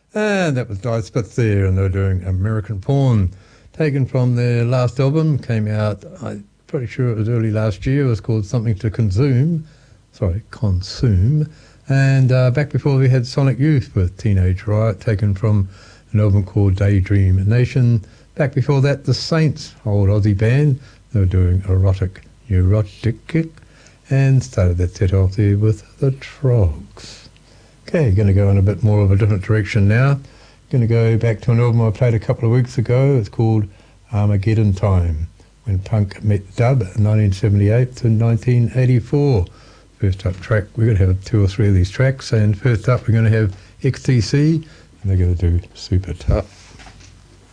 And that was Dire Spits there, and they were doing American Porn, taken from their last album, came out, I'm pretty sure it was early last year. It was called Something to Consume. And back before we had Sonic Youth with Teenage Riot, taken from an album called Daydream Nation. Back before that, The Saints, old Aussie band, they were doing Erotic Neurotic, and started that set off there with The Trogs. Okay, going to go in a bit more of a different direction now. Going to go back to an album I played a couple of weeks ago. It's called Armageddon Time, When Punk Met Dub, 1978 to 1984. First up track, we're going to have 2 or 3 of these tracks, and first up we're going to have XTC, and they're going to do Super Tough.